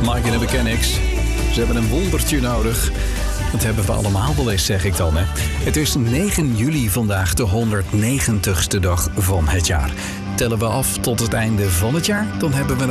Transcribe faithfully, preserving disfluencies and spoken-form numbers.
Mike en de Mechanics. Ze hebben een wondertje nodig. Dat hebben we allemaal wel eens, zeg ik dan. Hè? Het is negen juli vandaag, de honderdnegentigste dag van het jaar. Tellen we af tot het einde van het jaar, dan hebben we nog